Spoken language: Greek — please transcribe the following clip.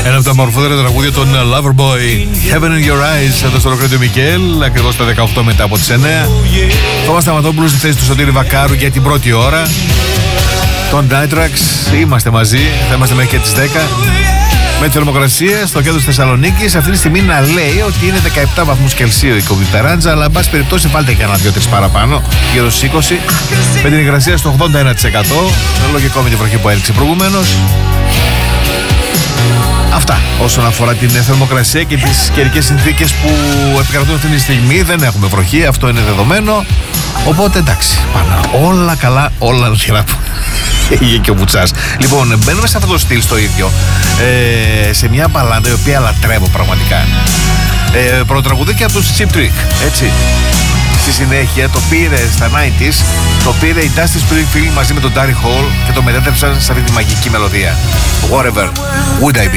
Ένα από τα μορφότερα τραγούδια των Loverboy, Heaven in Your Eyes, εδώ στο Λοκρέντιο Μικέλ, ακριβώς τα 18 μετά από τις 9. Θωμάς Σταματόπουλος στη θέση του Σωτήρη Βακάρου για την πρώτη ώρα. Τον Nitrax, είμαστε μαζί, θα είμαστε μέχρι και τις 10. Με τη θερμοκρασία στο κέντρο της Θεσσαλονίκης αυτή τη στιγμή να λέει ότι είναι 17 βαθμούς Κελσίου η Κομπιταράντζα, αλλά εν πάση περιπτώσει βάλτε και ένα 2-3 παραπάνω, γύρω στους 20. Με την υγρασία στο 81%, λογικό με τη βροχή που έλειξε προηγουμένως. Αυτά όσον αφορά την θερμοκρασία και τις καιρικές συνθήκες που επικρατούν αυτή τη στιγμή. Δεν έχουμε βροχή, αυτό είναι δεδομένο. Οπότε εντάξει, πάνε όλα καλά, όλα γερά. Είχε και ο Μπουτσάς. Λοιπόν, μπαίνουμε σε αυτό το στυλ στο ίδιο, σε μια μπαλάντα η οποία λατρεύω πραγματικά. Πρωτοτραγουδίκια από τους Cheap Trick, έτσι. Στη συνέχεια το πήρε στα 90's, το πήρε η Dusty Springfield μαζί με τον Darry Hall και το μετέτρεψαν σε αυτή τη μαγική μελωδία. Whatever would I be.